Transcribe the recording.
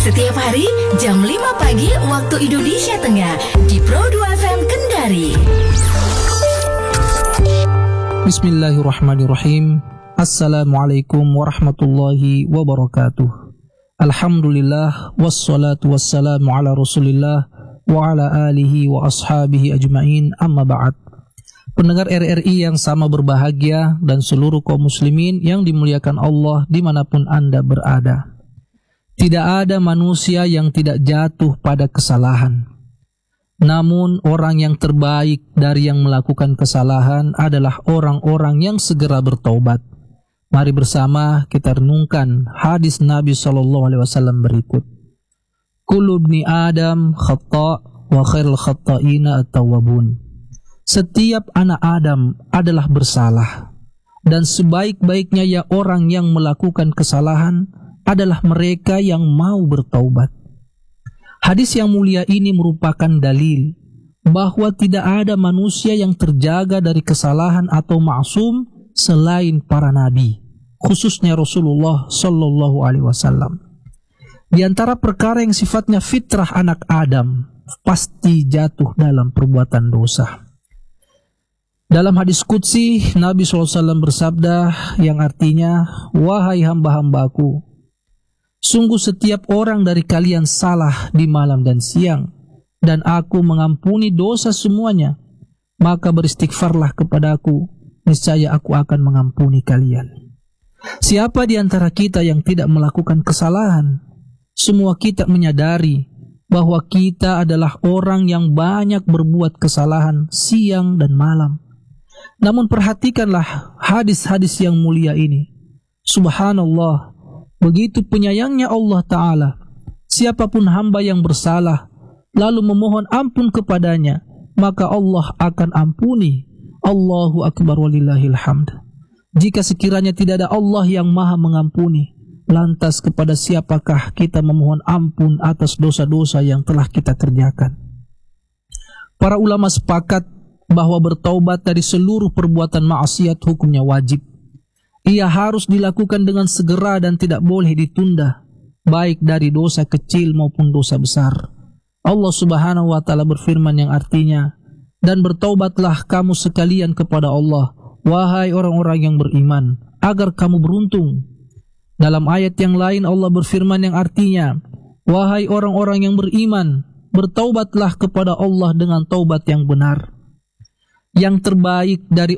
Setiap hari jam 5 pagi waktu Indonesia Tengah di Pro 2 FM Kendari. Bismillahirrahmanirrahim. Assalamualaikum warahmatullahi wabarakatuh. Alhamdulillah wassalatu wassalamu ala Rasulillah wa ala alihi wa ashabihi ajmain, amma ba'd. Pendengar RRI yang sama berbahagia dan seluruh kaum muslimin yang dimuliakan Allah dimanapun Anda berada. Tidak ada manusia yang tidak jatuh pada kesalahan. Namun orang yang terbaik dari yang melakukan kesalahan adalah orang-orang yang segera bertaubat. Mari bersama kita renungkan hadis Nabi SAW berikut. Kullu ibni Adam khata' wa khairul khata'ina at-tawwabun. Setiap anak Adam adalah bersalah, dan sebaik-baiknya ya orang yang melakukan kesalahan adalah mereka yang mau bertaubat. Hadis yang mulia ini merupakan dalil bahwa tidak ada manusia yang terjaga dari kesalahan atau maksum selain para nabi, khususnya Rasulullah Sallallahu Alaihi Wasallam. Di antara perkara yang sifatnya fitrah anak Adam, pasti jatuh dalam perbuatan dosa. Dalam hadis qudsi, Nabi SAW bersabda yang artinya, wahai hamba-hambaku, sungguh setiap orang dari kalian salah di malam dan siang, dan aku mengampuni dosa semuanya. Maka beristighfarlah kepadaku, niscaya aku akan mengampuni kalian. Siapa di antara kita yang tidak melakukan kesalahan? Semua kita menyadari bahwa kita adalah orang yang banyak berbuat kesalahan siang dan malam. Namun perhatikanlah hadis-hadis yang mulia ini. Subhanallah, begitu penyayangnya Allah Ta'ala. Siapapun hamba yang bersalah lalu memohon ampun kepadanya, maka Allah akan ampuni. Allahu Akbar walillahil hamd. Jika sekiranya tidak ada Allah yang maha mengampuni, lantas kepada siapakah kita memohon ampun atas dosa-dosa yang telah kita kerjakan? Para ulama sepakat bahwa bertaubat dari seluruh perbuatan maksiat hukumnya wajib. Ia harus dilakukan dengan segera dan tidak boleh ditunda, baik dari dosa kecil maupun dosa besar. Allah Subhanahu wa Ta'ala berfirman yang artinya, dan bertaubatlah kamu sekalian kepada Allah, wahai orang-orang yang beriman, agar kamu beruntung. Dalam ayat yang lain Allah berfirman yang artinya, wahai orang-orang yang beriman, bertaubatlah kepada Allah dengan taubat yang benar. Yang terbaik dari